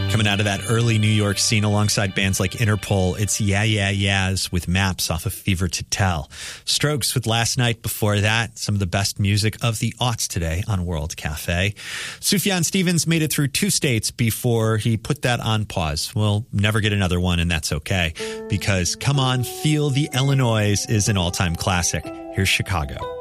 Coming out of that early New York scene alongside bands like Interpol, it's Yeah Yeah Yeahs with Maps off of Fever to Tell. Strokes with Last Night before that. Some of the best music of the aughts today on World Cafe. Sufjan Stevens made it through 2 states before he put that on pause. We'll never get another one, and that's okay. Because Come On, Feel the Illinois is an all-time classic. Here's Chicago.